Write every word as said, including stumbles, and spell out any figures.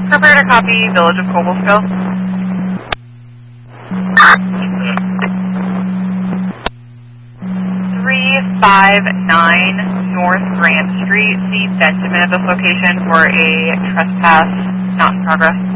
Prepare to copy Village of Cobblesville. three five nine North Grand Street. See Benjamin at this location for a trespass not in progress.